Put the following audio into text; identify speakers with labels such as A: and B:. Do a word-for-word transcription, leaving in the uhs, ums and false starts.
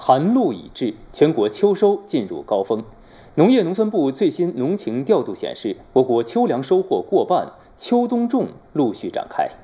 A: 寒露已至，全国秋收进入高峰。农业农村部最新农情调度显示，我国秋粮收获过半，秋冬种陆续展开。